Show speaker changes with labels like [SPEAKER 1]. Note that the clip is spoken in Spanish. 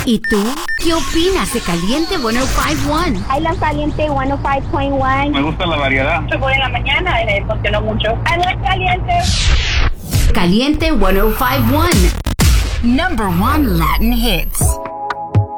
[SPEAKER 1] ¿Y tú? ¿Qué opinas de Caliente 105.1?
[SPEAKER 2] I love Caliente 105.1.
[SPEAKER 3] Me gusta la variedad.
[SPEAKER 4] Se pone en la mañana y me funcionó mucho. I like Caliente.
[SPEAKER 1] Caliente 105.1. Number 1 Latin hits.